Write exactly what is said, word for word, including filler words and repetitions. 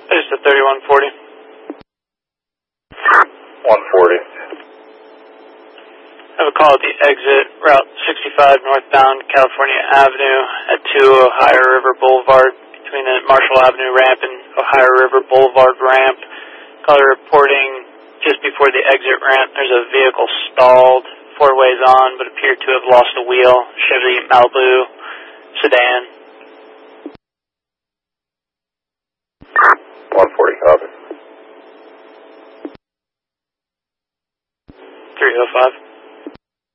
Just a thirty-one forty. one forty. I have a call at the exit, Route sixty-five northbound California Avenue at two Ohio River Boulevard between the Marshall Avenue ramp and Ohio River Boulevard ramp. Caller reporting just before the exit ramp there's a vehicle stalled, four ways on, but appeared to have lost a wheel. Chevy Malibu sedan. one forty, copy. three oh five.